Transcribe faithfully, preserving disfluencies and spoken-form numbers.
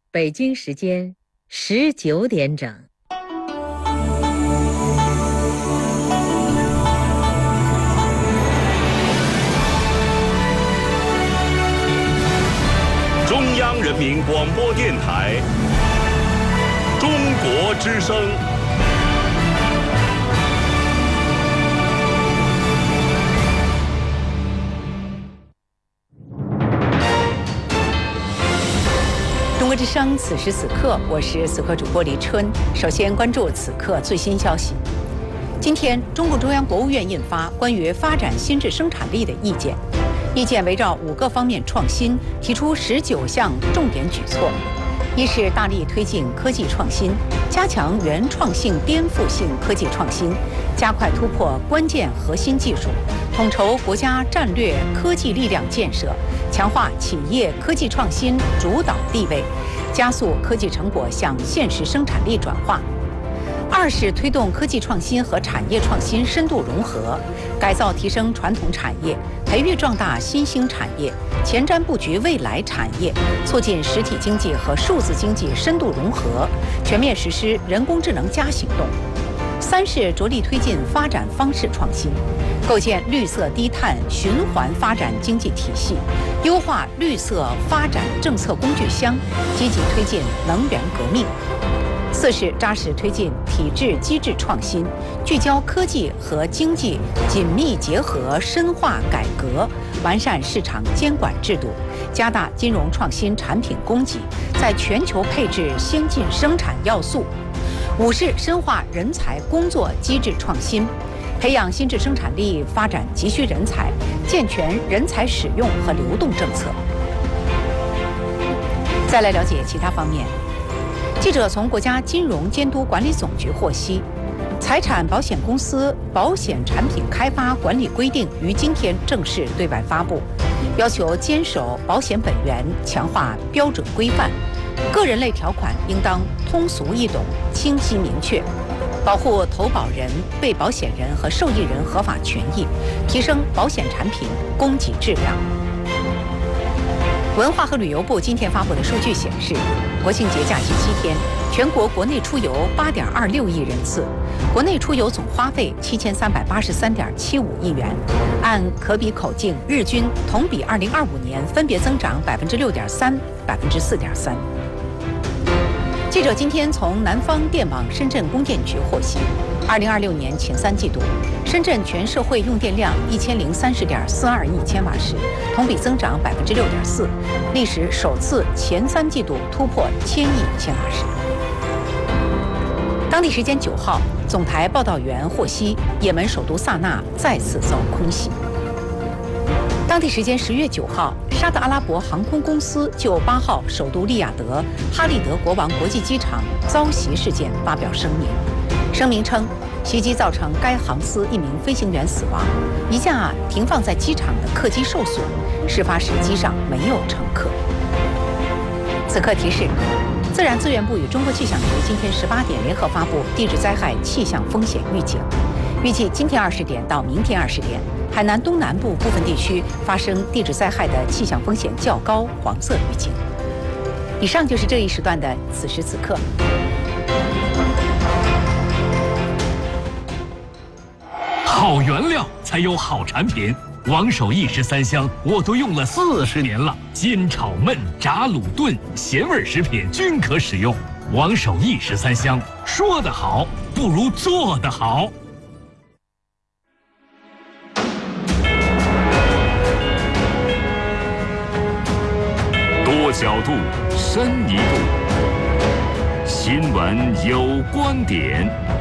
北京时间十九点整。 中央人民广播电台《中国之声》。 中国之声，此时此刻，我是此刻主播李春。首先关注此刻最新消息。今天，中共中央国务院印发关于发展新质生产力的意见，意见围绕五个方面创新，提出十九项重点举措。一是大力推进科技创新，加强原创性、颠覆性科技创新，加快突破关键核心技术，统筹国家战略科技力量建设，强化企业科技创新主导地位，加速科技成果向现实生产力转化。二是推动科技创新和产业创新深度融合，改造提升传统产业，培育壮大新兴产业，前瞻布局未来产业，促进实体经济和数字经济深度融合，全面实施人工智能加行动。三是着力推进发展方式创新，构建绿色低碳循环发展经济体系，优化绿色发展政策工具箱，积极推进能源革命。四是扎实推进体制机制创新，聚焦科技和经济紧密结合，深化改革，完善市场监管制度，加大金融创新产品供给，在全球配置先进生产要素。五是深化人才工作机制创新，培养新质生产力发展急需人才，健全人才使用和流动政策。再来了解其他方面。记者从国家金融监督管理总局获悉，财产保险公司保险产品开发管理规定于今天正式对外发布，要求坚守保险本源，强化标准规范，个人类条款应当通俗易懂、清晰明确，保护投保人、被保险人和受益人合法权益，提升保险产品供给质量。文化和旅游部今天发布的数据显示，国庆节假期七天，全国国内出游八点二六亿人次，国内出游总花费七千三百八十三点七五亿元，按可比口径，日均同比二零二五年分别增长百分之六点三、百分之四点三。记者今天从南方电网深圳供电局获悉，二零二六年前三季度，深圳全社会用电量一千零三十点四二亿千瓦时，同比增长百分之六点四，历史首次前三季度突破千亿千瓦时。当地时间九号，总台报道员获悉，也门首都萨那再次遭空袭。当地时间十月九号，沙特阿拉伯航空公司就八号首都利雅得哈利德国王国际机场遭袭事件发表声明。声明称，袭击造成该航司一名飞行员死亡，一架停放在机场的客机受损，事发时机上没有乘客。此刻提示，自然资源部与中国气象局今天十八点联合发布地质灾害气象风险预警，预计今天二十点到明天二十点，海南东南部部分地区发生地质灾害的气象风险较高黄色预警。以上就是这一时段的此时此刻。 好原料才有好产品，王守义十三香我都用了四十年了，煎炒焖炸卤炖咸味食品均可使用。王守义十三香，说得好不如做得好。 多角度，深一度，新闻有观点。